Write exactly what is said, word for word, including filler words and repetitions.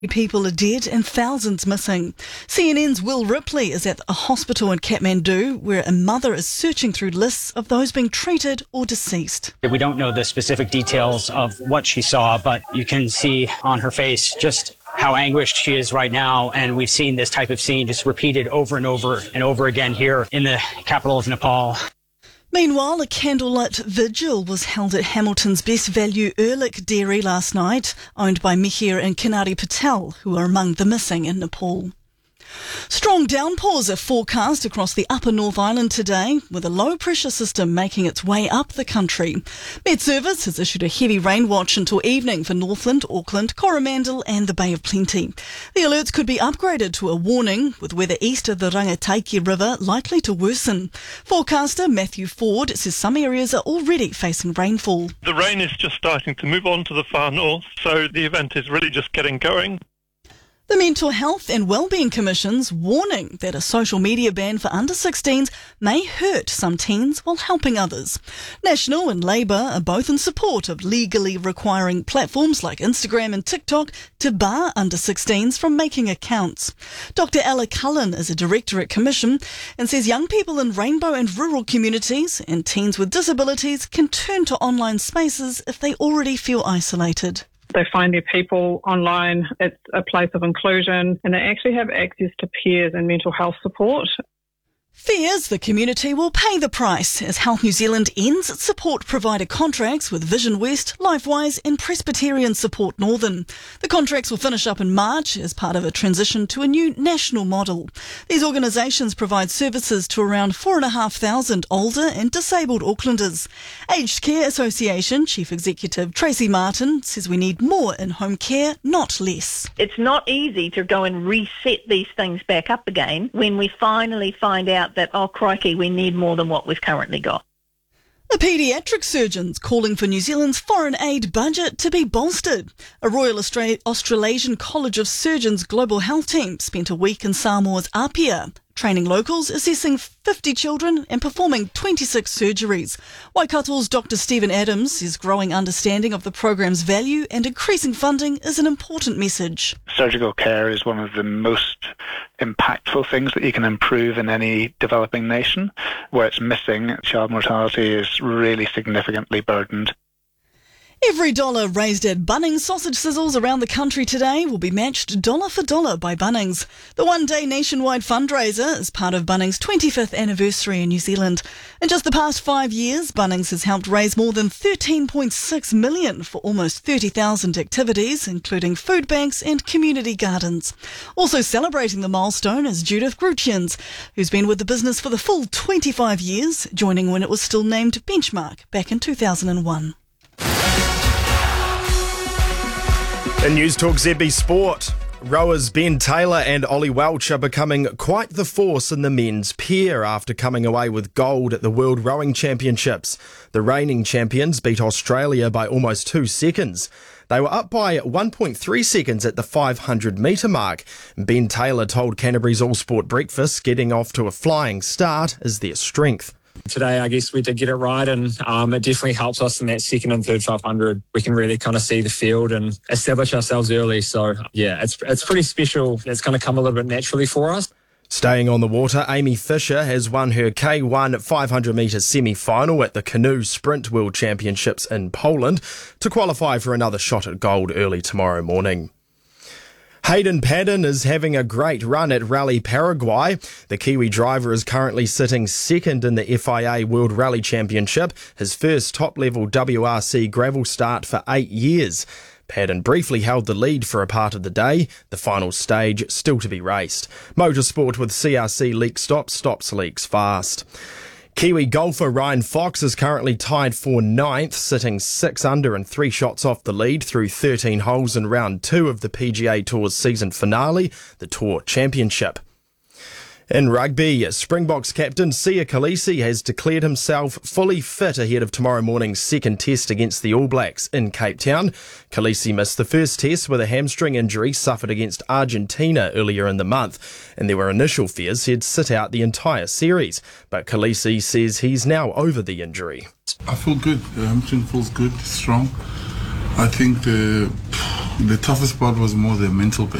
People are dead and thousands missing. C N N's Will Ripley is at a hospital in Kathmandu where a mother is searching through lists of those being treated or deceased. We don't know the specific details of what she saw, but you can see on her face just how anguished she is right now. And we've seen this type of scene just repeated over and over and over again here in the capital of Nepal. Meanwhile, a candlelit vigil was held at Hamilton's Best Value Erlik Dairy last night, owned by Mihir and Kinari Patel, who are among the missing in Nepal. Strong downpours are forecast across the upper North Island today, with a low-pressure system making its way up the country. Met Service has issued a heavy rain watch until evening for Northland, Auckland, Coromandel and the Bay of Plenty. The alerts could be upgraded to a warning, with weather east of the Rangitaiki River likely to worsen. Forecaster Matthew Ford says some areas are already facing rainfall. The rain is just starting to move on to the far north, so the event is really just getting going. The Mental Health and Wellbeing Commission's warning that a social media ban for under sixteens may hurt some teens while helping others. National and Labour are both in support of legally requiring platforms like Instagram and TikTok to bar under sixteens from making accounts. Doctor Ella Cullen is a director at Commission and says young people in rainbow and rural communities and teens with disabilities can turn to online spaces if they already feel isolated. They find their people online, it's a place of inclusion, and they actually have access to peers and mental health support. Fears the community will pay the price as Health New Zealand ends its support provider contracts with Vision West, LifeWise and Presbyterian Support Northern. The contracts will finish up in March as part of a transition to a new national model. These organisations provide services to around four thousand five hundred older and disabled Aucklanders. Aged Care Association Chief Executive Tracy Martin says we need more in-home care, not less. It's not easy to go and reset these things back up again when we finally find out that, oh crikey, we need more than what we've currently got. The paediatric surgeons calling for New Zealand's foreign aid budget to be bolstered. A Royal Austra- Australasian College of Surgeons global health team spent a week in Samoa's Apia, training locals, assessing fifty children and performing twenty-six surgeries. Waikato's Doctor Stephen Adams says growing understanding of the programme's value and increasing funding is an important message. Surgical care is one of the most impactful things that you can improve in any developing nation. Where it's missing, child mortality is really significantly burdened. Every dollar raised at Bunnings sausage sizzles around the country today will be matched dollar for dollar by Bunnings. The one-day nationwide fundraiser is part of Bunnings' twenty-fifth anniversary in New Zealand. In just the past five years, Bunnings has helped raise more than thirteen point six million dollars for almost thirty thousand activities, including food banks and community gardens. Also celebrating the milestone is Judith Grutians, who's been with the business for the full twenty-five years, joining when it was still named Benchmark back in two thousand one. In News Talk Z B Sport, rowers Ben Taylor and Ollie Welch are becoming quite the force in the men's pair after coming away with gold at the World Rowing Championships. The reigning champions beat Australia by almost two seconds. They were up by one point three seconds at the five hundred metre mark. Ben Taylor told Canterbury's All Sport Breakfast getting off to a flying start is their strength. Today, I guess we did get it right, and um, it definitely helps us in that second and third five hundred. We can really kind of see the field and establish ourselves early. So, yeah, it's it's pretty special. It's going to come a little bit naturally for us. Staying on the water, Amy Fisher has won her K one five hundred metre semi-final at the Canoe Sprint World Championships in Poland to qualify for another shot at gold early tomorrow morning. Hayden Paddon is having a great run at Rally Paraguay. The Kiwi driver is currently sitting second in the F I A World Rally Championship, his first top-level W R C gravel start for eight years. Paddon briefly held the lead for a part of the day, the final stage still to be raced. Motorsport with C R C Leak Stop stops leaks fast. Kiwi golfer Ryan Fox is currently tied for ninth, sitting six under and three shots off the lead through thirteen holes in round two of the P G A Tour's season finale, the Tour Championship. In rugby, Springboks captain Sia Khaleesi has declared himself fully fit ahead of tomorrow morning's second test against the All Blacks in Cape Town. Khaleesi missed the first test with a hamstring injury suffered against Argentina earlier in the month, and there were initial fears he'd sit out the entire series. But Khaleesi says he's now over the injury. I feel good. The hamstring feels good, strong. I think the the toughest part was more the mental bit.